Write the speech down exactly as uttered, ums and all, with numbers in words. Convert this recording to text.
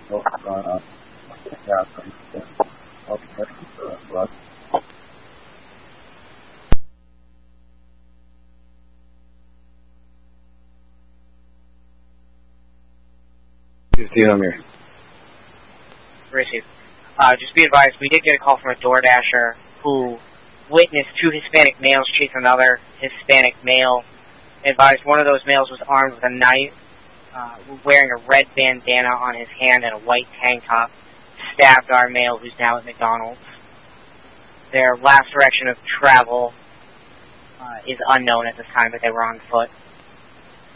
So, uh, yeah, okay, uh, fifteen, I'm here. Received. Uh, just be advised, we did get a call from a DoorDasher who witnessed two Hispanic males chase another Hispanic male. Advised one of those males was armed with a knife, uh, wearing a red bandana on his hand and a white tank top, stabbed our male who's now at McDonald's. Their last direction of travel uh, is unknown at this time, but they were on foot.